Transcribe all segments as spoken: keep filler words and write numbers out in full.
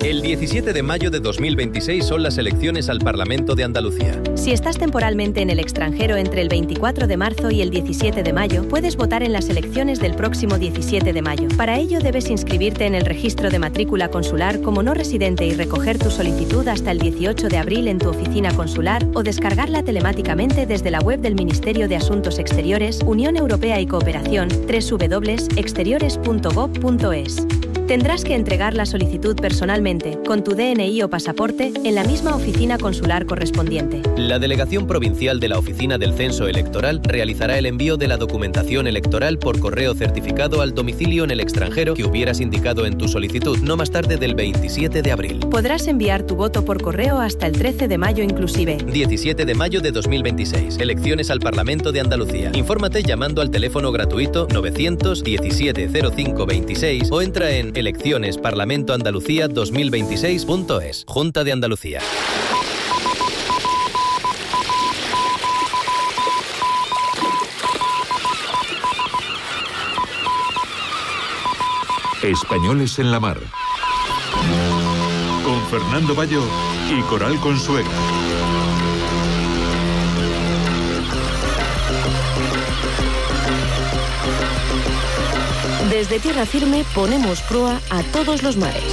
El diecisiete de mayo de dos mil veintiséis son las elecciones al Parlamento de Andalucía. Si estás temporalmente en el extranjero entre el veinticuatro de marzo y el diecisiete de mayo, puedes votar en las elecciones del próximo diecisiete de mayo. Para ello debes inscribirte en el registro de matrícula consular como no residente y recoger tu solicitud hasta el dieciocho de abril en tu oficina consular o descargarla telemáticamente desde la web del Ministerio de Asuntos Exteriores, Unión Europea y Cooperación, doble u doble u doble u punto exteriores punto gob punto es. Tendrás que entregar la solicitud personalmente, con tu D N I o pasaporte, en la misma oficina consular correspondiente. La Delegación Provincial de la Oficina del Censo Electoral realizará el envío de la documentación electoral por correo certificado al domicilio en el extranjero que hubieras indicado en tu solicitud, no más tarde del veintisiete de abril. Podrás enviar tu voto por correo hasta el trece de mayo inclusive. diecisiete de mayo de dos mil veintiséis. Elecciones al Parlamento de Andalucía. Infórmate llamando al teléfono gratuito novecientos diecisiete cero cinco veintiséis o entra en elecciones parlamento andalucía dos mil veintiséis punto es. Junta de Andalucía. Españoles en la Mar. Con Fernando Bayo y Coral Consuegra. Desde tierra firme ponemos proa a todos los mares.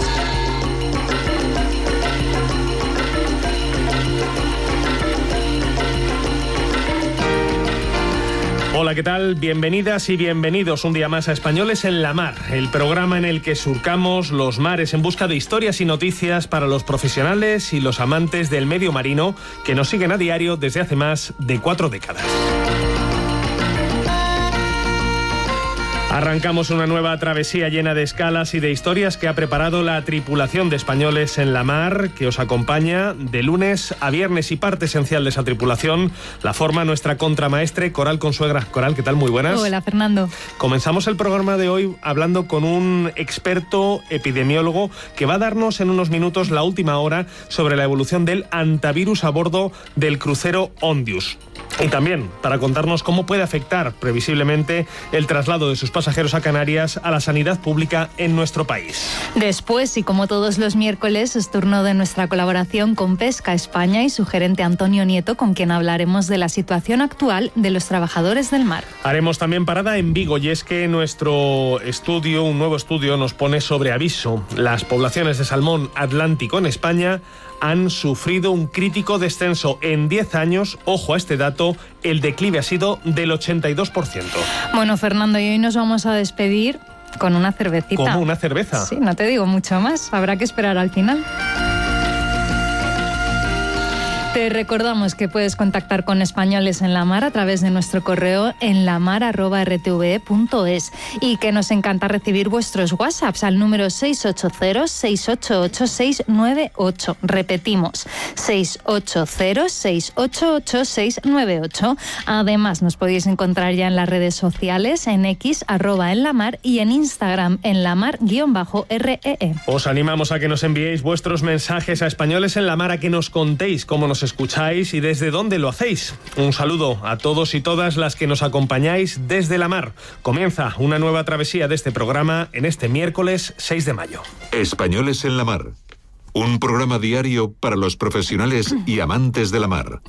Hola, ¿qué tal? Bienvenidas y bienvenidos un día más a Españoles en la Mar, el programa en el que surcamos los mares en busca de historias y noticias para los profesionales y los amantes del medio marino que nos siguen a diario desde hace más de cuatro décadas. Arrancamos una nueva travesía llena de escalas y de historias que ha preparado la tripulación de Españoles en la Mar, que os acompaña de lunes a viernes, y parte esencial de esa tripulación la forma nuestra contramaestre Coral Consuegra. Coral, ¿qué tal? Muy buenas. Hola, Fernando. Comenzamos el programa de hoy hablando con un experto epidemiólogo que va a darnos en unos minutos la última hora sobre la evolución del hantavirus a bordo del crucero Ondius. Y también para contarnos cómo puede afectar previsiblemente el traslado de sus pasajeros a Canarias a la sanidad pública en nuestro país. Después, y como todos los miércoles, es turno de nuestra colaboración con Pesca España y su gerente Antonio Nieto, con quien hablaremos de la situación actual de los trabajadores del mar. Haremos también parada en Vigo, y es que nuestro estudio, un nuevo estudio, nos pone sobre aviso. Las poblaciones de salmón atlántico en España han sufrido un crítico descenso en diez años. Ojo a este dato, el declive ha sido del ochenta y dos por ciento. Bueno, Fernando, y hoy nos vamos a despedir con una cervecita. ¿Cómo? ¿Una cerveza? Sí, no te digo mucho más, habrá que esperar al final. Te recordamos que puedes contactar con Españoles en la Mar a través de nuestro correo en lamar arroba r t v e punto es y que nos encanta recibir vuestros WhatsApps al número seis ocho cero, seis ocho ocho, seis nueve ocho. Repetimos, seis ocho cero, seis ocho ocho, seis nueve ocho. Además, nos podéis encontrar ya en las redes sociales, en X, arroba en la mar, y en Instagram, en lamar guión bajo R E E. Os animamos a que nos enviéis vuestros mensajes a Españoles en la Mar, a que nos contéis cómo nos escucháis y desde dónde lo hacéis. Un saludo a todos y todas las que nos acompañáis desde la mar. Comienza una nueva travesía de este programa en este miércoles seis de mayo. Españoles en la Mar, un programa diario para los profesionales y amantes de la mar.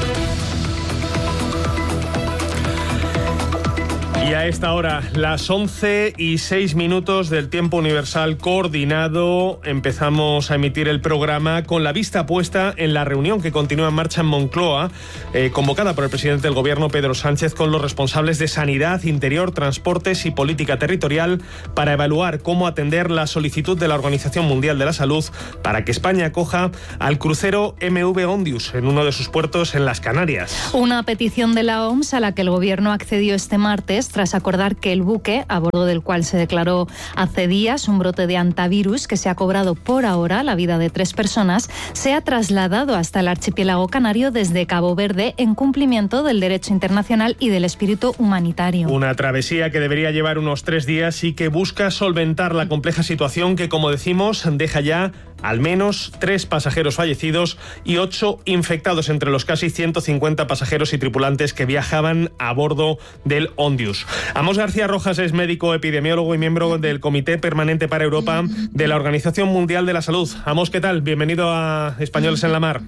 Y a esta hora, las once y seis minutos del tiempo universal coordinado, empezamos a emitir el programa con la vista puesta en la reunión que continúa en marcha en Moncloa, eh, convocada por el presidente del Gobierno, Pedro Sánchez, con los responsables de Sanidad, Interior, Transportes y Política Territorial, para evaluar cómo atender la solicitud de la Organización Mundial de la Salud para que España acoja al crucero M V Ondius en uno de sus puertos en las Canarias. Una petición de la O M S a la que el Gobierno accedió este martes tras acordar que el buque, a bordo del cual se declaró hace días un brote de hantavirus que se ha cobrado por ahora la vida de tres personas, se ha trasladado hasta el archipiélago canario desde Cabo Verde en cumplimiento del derecho internacional y del espíritu humanitario. Una travesía que debería llevar unos tres días y que busca solventar la compleja situación que, como decimos, deja ya al menos tres pasajeros fallecidos y ocho infectados entre los casi ciento cincuenta pasajeros y tripulantes que viajaban a bordo del Ondius. Amos García Rojas es médico epidemiólogo y miembro del Comité Permanente para Europa de la Organización Mundial de la Salud. Amos, ¿qué tal? Bienvenido a Españoles en la Mar.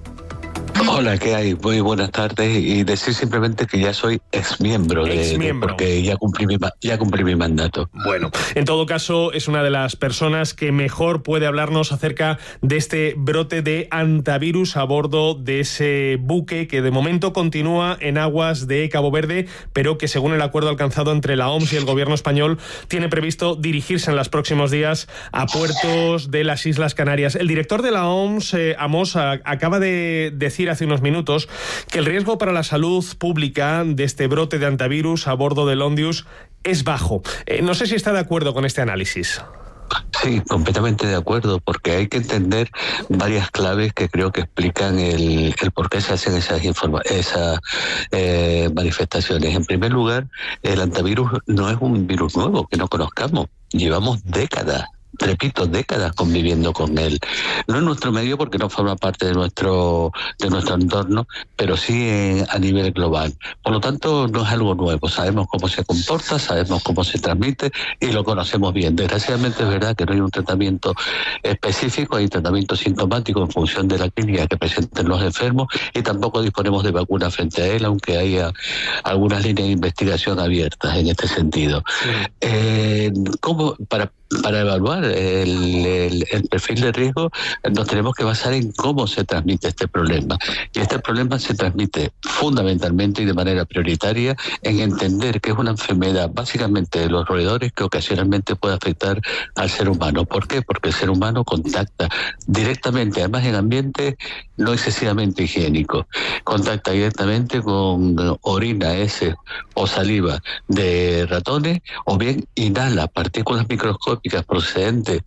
Hola, ¿qué hay? Muy buenas tardes, y decir simplemente que ya soy exmiembro, de, exmiembro. de porque ya cumplí mi ya cumplí mi mandato. Bueno, en todo caso es una de las personas que mejor puede hablarnos acerca de este brote de hantavirus a bordo de ese buque que de momento continúa en aguas de Cabo Verde, pero que según el acuerdo alcanzado entre la O M S y el gobierno español tiene previsto dirigirse en los próximos días a puertos de las Islas Canarias. El director de la O M S, eh, Amos, a, acaba de decir hace unos minutos que el riesgo para la salud pública de este brote de hantavirus a bordo del Ondius es bajo. Eh, no sé si está de acuerdo con este análisis. Sí, completamente de acuerdo, porque hay que entender varias claves que creo que explican el, el por qué se hacen esas, informa esas eh, manifestaciones. En primer lugar, el hantavirus no es un virus nuevo que no conozcamos. Llevamos décadas. repito, décadas conviviendo con él. No en nuestro medio porque no forma parte de nuestro de nuestro entorno, pero sí en, a nivel global. Por lo tanto, no es algo nuevo. Sabemos cómo se comporta, sabemos cómo se transmite y lo conocemos bien. Desgraciadamente es verdad que no hay un tratamiento específico, hay tratamiento sintomático en función de la clínica que presenten los enfermos, y tampoco disponemos de vacuna frente a él, aunque haya algunas líneas de investigación abiertas en este sentido. Sí. Eh, ¿cómo, para Para evaluar el, el, el perfil de riesgo, nos tenemos que basar en cómo se transmite este problema. Y este problema se transmite fundamentalmente y de manera prioritaria en entender que es una enfermedad básicamente de los roedores que ocasionalmente puede afectar al ser humano. ¿Por qué? Porque el ser humano contacta directamente, además en ambientes no excesivamente higiénicos, contacta directamente con orina, heces o saliva de ratones, o bien inhala partículas microscópicas procedentes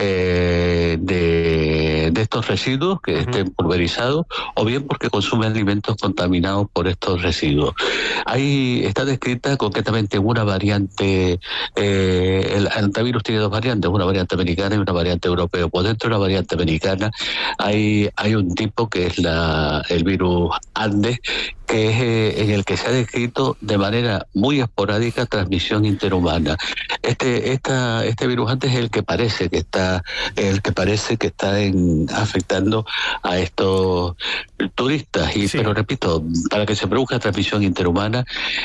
eh, de, de estos residuos que uh-huh. estén pulverizados, o bien porque consume alimentos contaminados por estos residuos. Ahí está descrita concretamente una variante, eh, el hantavirus tiene dos variantes, una variante americana y una variante europea. Pues dentro de la variante americana hay, hay un tipo que es la, el virus Andes, que es eh, en el que se ha descrito de manera muy esporádica transmisión interhumana. Este esta, este virus antes es el que parece que está el que parece que está en, afectando a estos turistas. Y sí. Pero repito, para que se produzca transmisión interhumana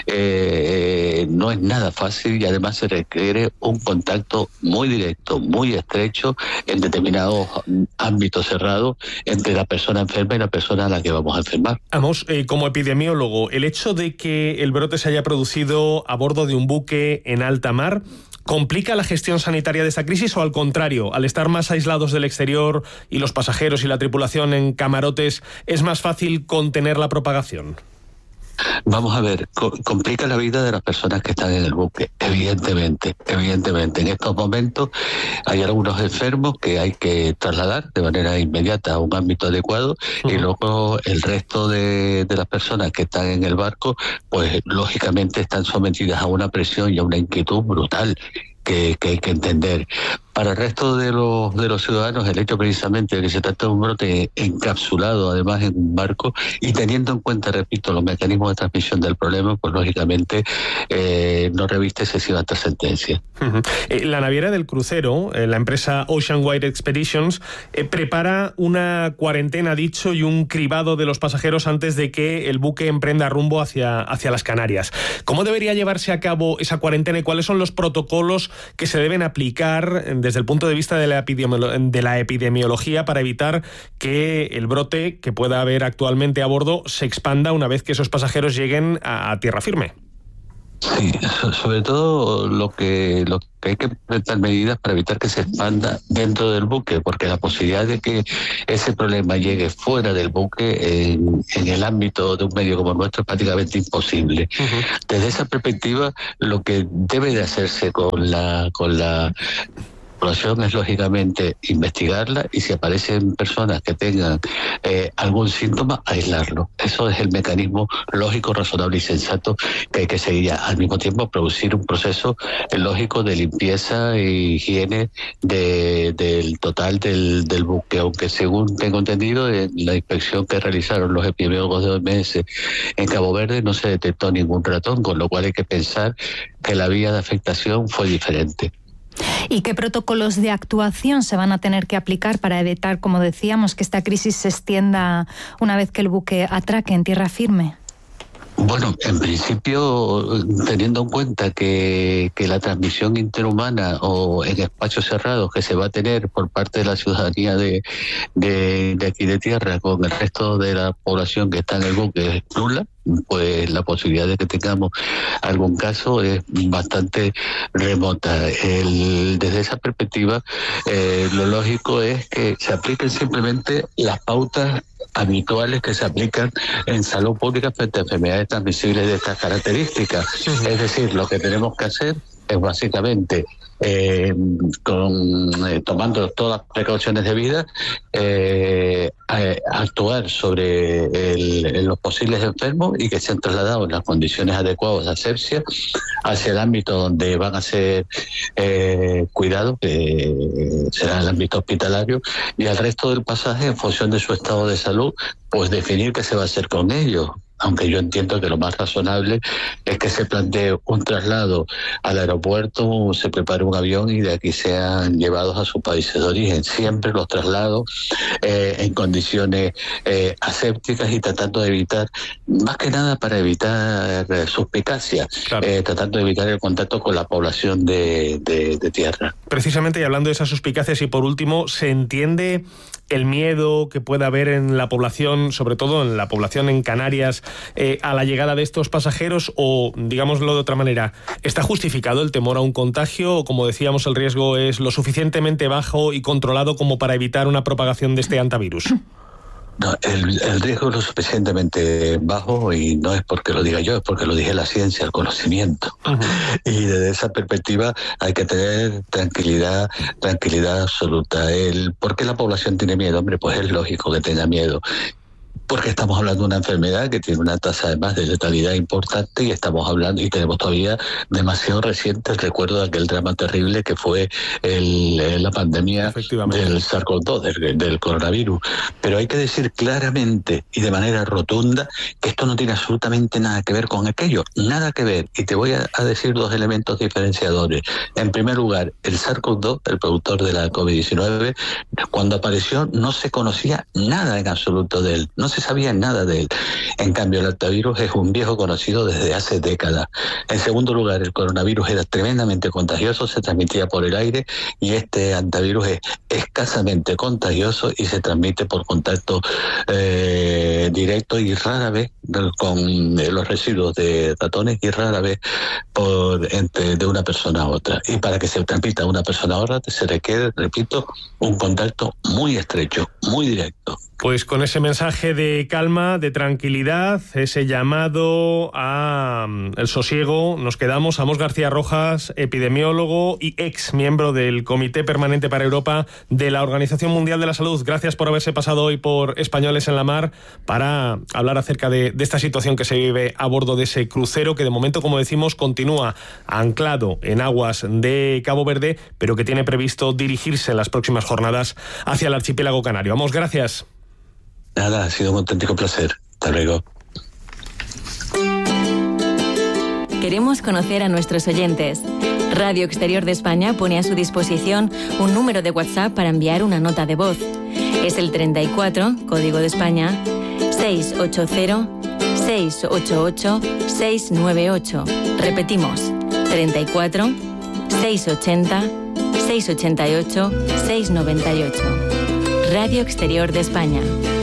eh, no es nada fácil, y además se requiere un contacto muy directo, muy estrecho en determinados ámbitos cerrados entre la persona enferma y la persona a la que vamos a enfermar. Amos, eh, como epidemiólogo, el hecho de que el brote se haya producido a bordo de un buque en alta mar, ¿complica la gestión sanitaria de esta crisis, o al contrario, al estar más aislados del exterior y los pasajeros y la tripulación en camarotes, es más fácil contener la propagación? Vamos a ver, co- complica la vida de las personas que están en el buque, evidentemente, evidentemente. En estos momentos hay algunos enfermos que hay que trasladar de manera inmediata a un ámbito adecuado, uh-huh. y luego el resto de, de las personas que están en el barco, pues lógicamente están sometidas a una presión y a una inquietud brutal que, que hay que entender. Para el resto de los de los ciudadanos, el hecho precisamente de que se trata de un brote encapsulado, además en un barco, y teniendo en cuenta, repito, los mecanismos de transmisión del problema, pues lógicamente eh, no reviste excesiva trascendencia. Uh-huh. Eh, la naviera del crucero, eh, la empresa Ocean Wide Expeditions, eh, prepara una cuarentena, dicho, y un cribado de los pasajeros antes de que el buque emprenda rumbo hacia, hacia las Canarias. ¿Cómo debería llevarse a cabo esa cuarentena y cuáles son los protocolos que se deben aplicar desde el punto de vista de la, epidemiolo- de la epidemiología para evitar que el brote que pueda haber actualmente a bordo se expanda una vez que esos pasajeros lleguen a, a tierra firme? Sí, sobre todo lo que lo que hay que implementar medidas para evitar que se expanda dentro del buque, porque la posibilidad de que ese problema llegue fuera del buque en, en el ámbito de un medio como el nuestro es prácticamente imposible. Uh-huh. Desde esa perspectiva, lo que debe de hacerse con la con la tripulación es lógicamente investigarla y si aparecen personas que tengan eh, algún síntoma, aislarlo. Eso es el mecanismo lógico, razonable y sensato que hay que seguir. Al mismo tiempo, producir un proceso lógico de limpieza e higiene de, del total del, del buque, aunque según tengo entendido, en la inspección que realizaron los epidemiólogos de O M S en Cabo Verde no se detectó ningún ratón, con lo cual hay que pensar que la vía de afectación fue diferente. ¿Y qué protocolos de actuación se van a tener que aplicar para evitar, como decíamos, que esta crisis se extienda una vez que el buque atraque en tierra firme? Bueno, en principio, teniendo en cuenta que, que la transmisión interhumana o en espacios cerrados que se va a tener por parte de la ciudadanía de, de, de aquí de tierra con el resto de la población que está en el buque es nula, pues la posibilidad de que tengamos algún caso es bastante remota. El, desde esa perspectiva, eh, lo lógico es que se apliquen simplemente las pautas habituales que se aplican en salud pública frente a enfermedades transmisibles de estas características. Uh-huh. Es decir, lo que tenemos que hacer es básicamente eh, con, eh, tomando todas las precauciones debidas, eh, actuar sobre el, los posibles enfermos y que sean trasladados en las condiciones adecuadas de asepsia hacia el ámbito donde van a ser eh, cuidados, que será el ámbito hospitalario, y al resto del pasaje, en función de su estado de salud, pues definir qué se va a hacer con ellos. Aunque yo entiendo que lo más razonable es que se plantee un traslado al aeropuerto, se prepare un avión y de aquí sean llevados a sus países de origen. Siempre los traslados eh, en condiciones eh, asépticas y tratando de evitar, más que nada para evitar eh, suspicacia, claro. eh, tratando de evitar el contacto con la población de, de, de tierra. Precisamente, y hablando de esas suspicacias, y por último, ¿se entiende el miedo que puede haber en la población, sobre todo en la población en Canarias, eh, a la llegada de estos pasajeros? O, digámoslo de otra manera, ¿está justificado el temor a un contagio? O, como decíamos, el riesgo es lo suficientemente bajo y controlado como para evitar una propagación de este hantavirus? No, el, el riesgo es lo suficientemente bajo, y no es porque lo diga yo, es porque lo dije la ciencia, el conocimiento. Uh-huh. Y desde esa perspectiva hay que tener tranquilidad, tranquilidad absoluta. El, ¿por qué la población tiene miedo? Hombre, pues es lógico que tenga miedo. Porque estamos hablando de una enfermedad que tiene una tasa además de letalidad importante, y estamos hablando y tenemos todavía demasiado reciente el recuerdo de aquel drama terrible que fue el, la pandemia del SARS-CoV dos, del, del coronavirus. Pero hay que decir claramente y de manera rotunda que esto no tiene absolutamente nada que ver con aquello, nada que ver. Y te voy a, a decir dos elementos diferenciadores. En primer lugar, el SARS-CoV dos, el productor de la COVID diecinueve, cuando apareció no se conocía nada en absoluto de él, no se sabía nada de él. En cambio, el hantavirus es un viejo conocido desde hace décadas. En segundo lugar, el coronavirus era tremendamente contagioso, se transmitía por el aire, y este hantavirus es escasamente contagioso y se transmite por contacto eh, directo y rara vez con los residuos de ratones y rara vez por entre de una persona a otra. Y para que se transmita de una persona a otra se requiere, repito, un contacto muy estrecho, muy directo. Pues con ese mensaje de calma, de tranquilidad, ese llamado a um, el sosiego, nos quedamos. Amos García Rojas, epidemiólogo y ex miembro del Comité Permanente para Europa de la Organización Mundial de la Salud. Gracias por haberse pasado hoy por Españoles en la Mar para hablar acerca de, de esta situación que se vive a bordo de ese crucero que de momento, como decimos, continúa anclado en aguas de Cabo Verde, pero que tiene previsto dirigirse en las próximas jornadas hacia el archipiélago canario. Amos, gracias. Nada, ha sido un auténtico placer. Hasta luego. Queremos conocer a nuestros oyentes. Radio Exterior de España pone a su disposición un número de WhatsApp para enviar una nota de voz. Es el treinta y cuatro, código de España, seiscientos ochenta, seiscientos ochenta y ocho, seiscientos noventa y ocho. Repetimos, treinta y cuatro, seiscientos ochenta, seiscientos ochenta y ocho, seiscientos noventa y ocho. Radio Exterior de España.